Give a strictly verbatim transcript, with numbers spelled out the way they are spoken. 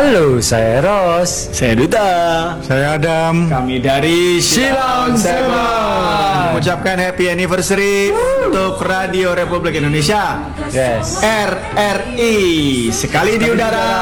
Halo, saya Ros. Saya Duta. Saya Adam. Kami dari Silon Seven. mengucapkan happy anniversary untuk Radio Republik Indonesia. Yes. R R I sekali di udara.